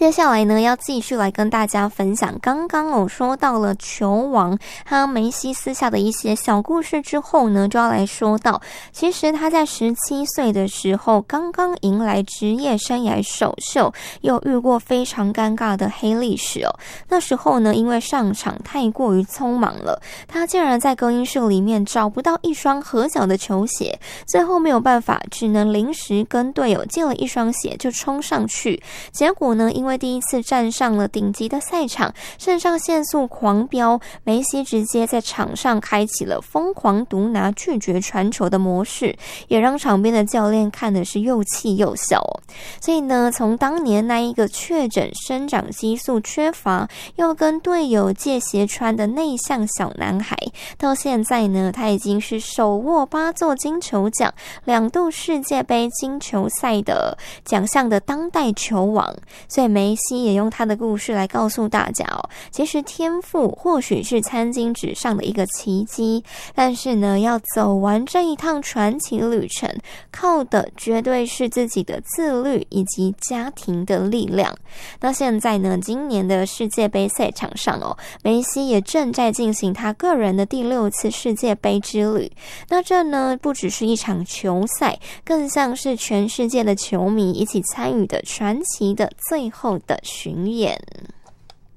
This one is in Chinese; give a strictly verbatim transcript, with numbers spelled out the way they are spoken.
接下来呢，要继续来跟大家分享刚刚我说到了球王和梅西私下的一些小故事之后呢，就要来说到，其实他在十七岁的时候刚刚迎来职业生涯首秀，又遇过非常尴尬的黑历史哦。那时候呢，因为上场太过于匆忙了，他竟然在更衣室里面找不到一双合脚的球鞋，最后没有办法，只能临时跟队友借了一双鞋就冲上去，结果呢，因为第一次站上了顶级的赛场，肾上腺素狂飙，梅西直接在场上开启了疯狂独拿拒绝传球的模式，也让场边的教练看的是又气又笑哦。所以呢，从当年那一个确诊生长激素缺乏，要跟队友借鞋穿的内向小男孩，到现在呢，他已经是手握八座金球奖、两度世界杯金球赛的奖项的当代球王。所以梅西也用他的故事来告诉大家哦，其实天赋或许是餐巾纸上的一个奇迹，但是呢，要走完这一趟传奇旅程，靠的绝对是自己的自律以及家庭的力量。那现在呢，今年的世界杯赛场上哦，梅西也正在进行他个人的第六次世界杯之旅。那这呢，不只是一场球赛，更像是全世界的球迷一起参与的传奇的最后的巡演。